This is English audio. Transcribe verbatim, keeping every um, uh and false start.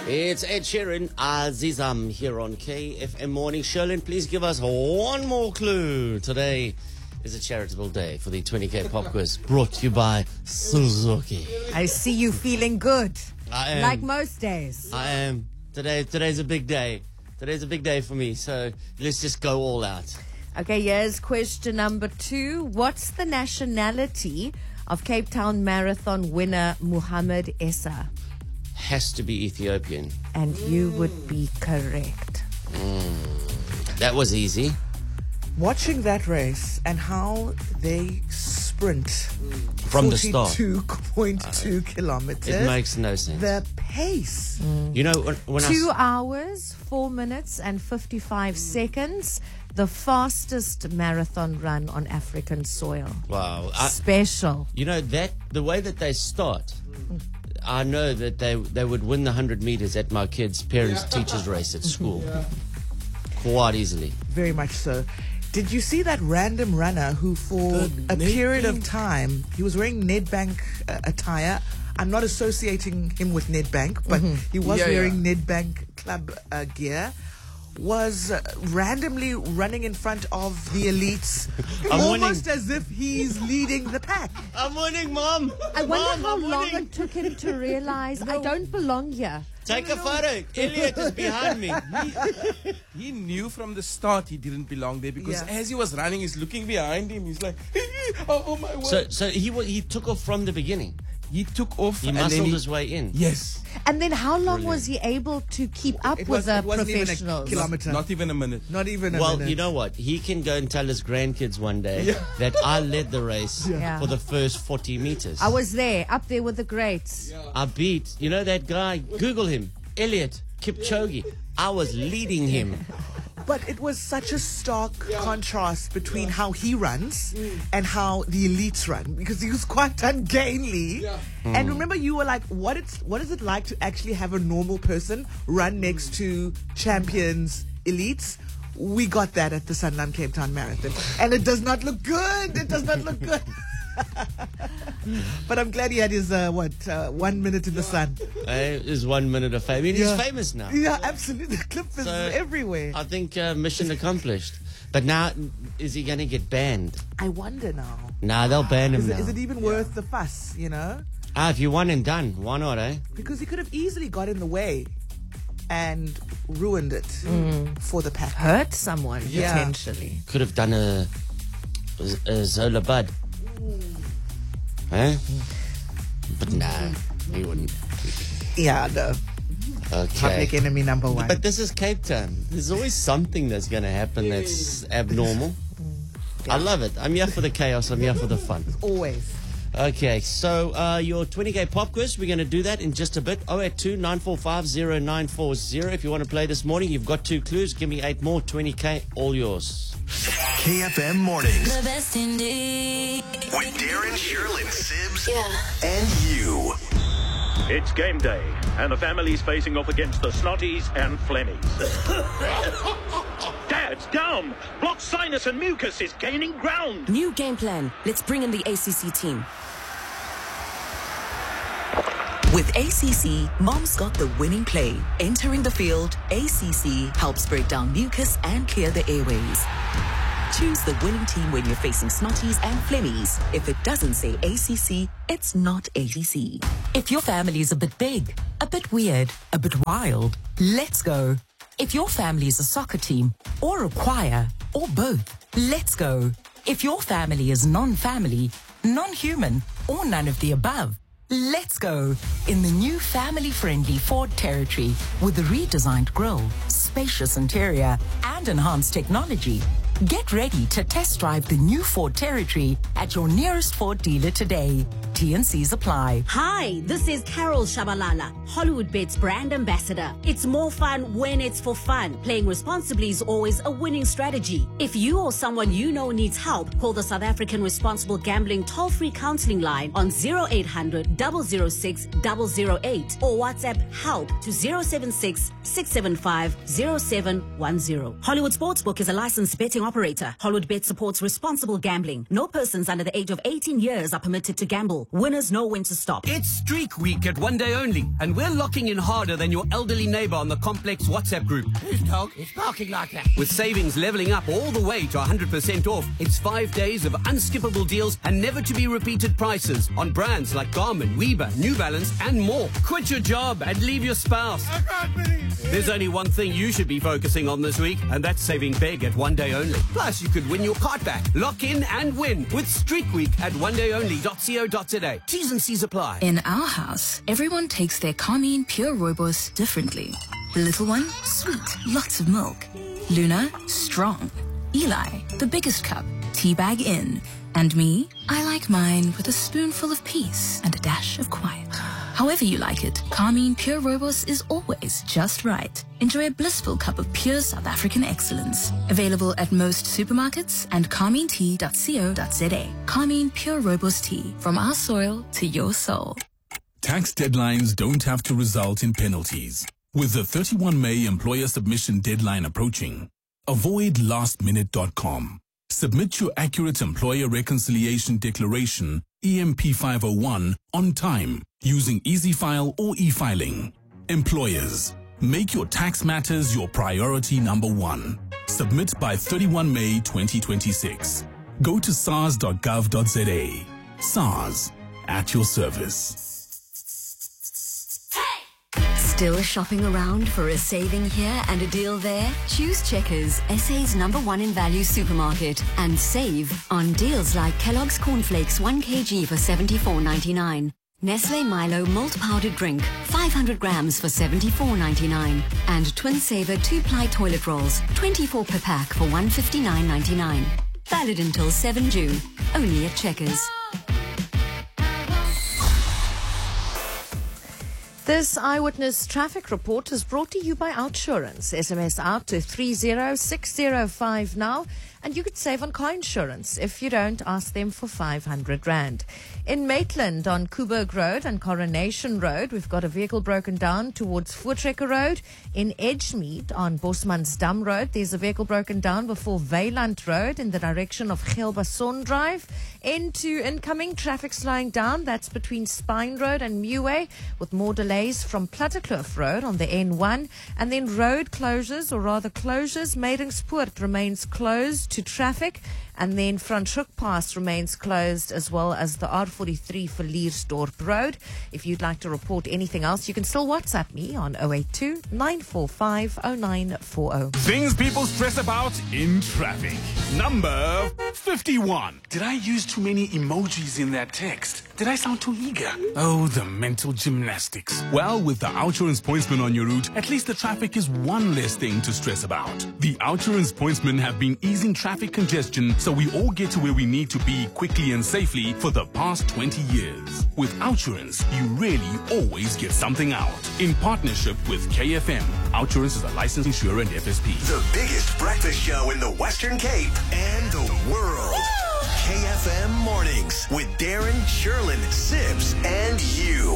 It's Ed Sheeran, Azizam here on K F M Morning. Sherlyn, please give us one more clue. Today is a charitable day for the twenty K Pop Quiz, brought to you by Suzuki. I see you feeling good. I am. Like most days. I am. Today, today's a big day. Today's a big day for me, so let's just go all out. Okay, here's question number two. What's the nationality of Cape Town Marathon winner Muhammad Essa? Has to be Ethiopian. And you would be correct. Mm, that was easy. Watching that race and how they sprint From the start. forty-two point two kilometers. It makes no sense. The pace. Mm. You know, when, when Two I... hours, four minutes and fifty-five seconds. The fastest marathon run on African soil. Wow. I, Special. you know, that the way that they start, I know that they they would win the one hundred meters at my kids' parents-teachers race at school. Yeah. Quite easily. Very much so. Did you see that random runner who, for The a period of Nedbank. time, he was wearing Nedbank uh, attire? I'm not associating him with Nedbank, but he was Yeah, wearing Nedbank club uh, gear. Was uh, randomly running in front of the elites, I'm almost winning. as if he's leading the pack. I'm winning, Mom. I wonder Mom, how I'm long winning. it took him to realize I don't belong here. Take a photo. Elliot is behind me. He knew from the start he didn't belong there because Yeah. as he was running, he's looking behind him. He's like, oh, oh my word. So, so he wa- he took off from the beginning. he took off He and then muscled he, his way in. Yes. And then how long was he able to keep up It with was- the it wasn't even a professionals? kilometer. Not even a minute. Not even a Well, minute. you know what? He can go and tell his grandkids one day that I led the race Yeah. for the first forty meters. I was there, up there with the greats. I beat, you know that guy? Google him. Elliot Kipchoge. I was leading him. But it was such a stark contrast between how he runs and how the elites run, because he was quite ungainly. And remember, you were like, "What it's what is it like to actually have a normal person run next to champions, elites?" We got that at the Sanlam Cape Town Marathon, and it does not look good. It does not look good. But I'm glad he had his uh, what uh, one minute in the sun. Uh, is one minute of fame. I mean, Yeah. he's famous now. Yeah, absolutely. The clip is So, everywhere. I think uh, mission accomplished. But now, is he going to get banned? I wonder now. Nah, they'll ban him Is it, now. is it even worth the fuss? You know. Ah, if you won and done, why not, eh? Because he could have easily got in the way and ruined it for the pack. Hurt someone, Yeah. potentially. Could have done a, a Zola Bud. Eh? But nah, he wouldn't. Yeah, no. Okay. Public enemy number one. But this is Cape Town. There's always something that's going to happen that's abnormal. I love it. I'm here for the chaos. I'm here for the fun. Always. Okay, so uh, your twenty K pop quiz, we're going to do that in just a bit. oh eight two, nine four five, oh nine four oh. If you want to play this morning, you've got two clues. Give me eight more. twenty K, all yours. K F M Mornings The best indeed. with Darren, Sherlyn, Sibbs, Yeah. and you. It's game day, and the family's facing off against the Snotties and Flemmies. Dad's down! Blocked sinus and mucus is gaining ground! New game plan. Let's bring in the A C C team. With A C C, Mom's got the winning play. Entering the field, A C C helps break down mucus and clear the airways. Choose the winning team when you're facing Snotties and Flemmies. If it doesn't say A C C, it's not A C C. If your family is a bit big, a bit weird, a bit wild, let's go. If your family is a soccer team, or a choir, or both, let's go. If your family is non-family, non-human, or none of the above, let's go in the new family-friendly Ford Territory with the redesigned grille, spacious interior, and enhanced technology. Get ready to test drive the new Ford Territory at your nearest Ford dealer today. T and Cs apply. Hi, this is Carol Shabalala, Hollywood Bet's brand ambassador. It's more fun when it's for fun. Playing responsibly is always a winning strategy. If you or someone you know needs help, call the South African Responsible Gambling toll-free counseling line on zero eight hundred, double oh six, double oh eight or WhatsApp help to zero seven six, six seven five, zero seven one zero. Hollywood Sportsbook is a licensed betting operator operator. Hollywood Bet supports responsible gambling. No persons under the age of eighteen years are permitted to gamble. Winners know when to stop. It's Streak Week at One Day Only, and we're locking in harder than your elderly neighbor on the Complex WhatsApp group. Whose dog is barking like that? With savings leveling up all the way to one hundred percent off, it's five days of unskippable deals and never to be repeated prices on brands like Garmin, Weber, New Balance, and more. Quit your job and leave your spouse. I can't believe it. There's only one thing you should be focusing on this week, and that's saving big at One Day Only. Plus, you could win your card back. Lock in and win with Streak Week at one day only dot co dot za. T's and C's apply. In our house, everyone takes their Carmine Pure Rooibos differently. The little one, sweet, lots of milk. Luna, strong. Eli, the biggest cup, tea bag in. And me, I like mine with a spoonful of peace and a dash of quiet. However you like it, Carmine Pure Rooibos is always just right. Enjoy a blissful cup of pure South African excellence. Available at most supermarkets and carmine tea dot co dot za. Carmine Pure Rooibos tea, from our soil to your soul. Tax deadlines don't have to result in penalties. With the thirty-first of May employer submission deadline approaching, avoid last minute dot com. Submit your accurate employer reconciliation declaration, E M P five oh one, on time using EasyFile or e-filing. Employers, make your tax matters your priority number one. Submit by thirty-first of May twenty twenty-six. Go to sars dot gov dot za. SARS, at your service. Still shopping around for a saving here and a deal there? Choose Checkers, S A's number one in value supermarket, and save on deals like Kellogg's Cornflakes one kilogram for seventy-four ninety-nine. Nestle Milo malt powdered drink, five hundred grams for seventy-four ninety-nine. And Twin Saver two-ply toilet rolls, twenty-four per pack for one fifty-nine ninety-nine. Valid until seventh of June. Only at Checkers. This Eyewitness Traffic Report is brought to you by Outsurance. S M S out to three zero six zero five now, and you could save on car insurance. If you don't, ask them for five hundred rand. In Maitland on Coburg Road and Coronation Road, we've got a vehicle broken down towards Voortrekker Road. In Edgemead on Bosmansdam Road, there's a vehicle broken down before Weiland Road in the direction of Gelbason Drive. Into incoming traffic slowing down, that's between Spine Road and Muway, with more delays from Plattekloof Road on the N one. And then road closures, or rather closures, Meiringspoort remains closed to traffic. And then Franschhoek Pass remains closed, as well as the R forty-three for Leersdorp Road. If you'd like to report anything else, you can still WhatsApp me on zero eight two nine four five zero nine four zero. Things people stress about in traffic. Number fifty-one. Did I use too many emojis in that text? Did I sound too eager? Oh, the mental gymnastics. Well, with the Outsurance Pointsman on your route, at least the traffic is one less thing to stress about. The Outsurance Pointsmen have been easing traffic congestion so we all get to where we need to be quickly and safely for the past twenty years. With Outsurance, you really always get something out. In partnership with K F M, Outsurance is a licensed insurer and F S P. The biggest breakfast show in the Western Cape and the world. K F M Mornings with Darren, Sherlin, Sibs, and you.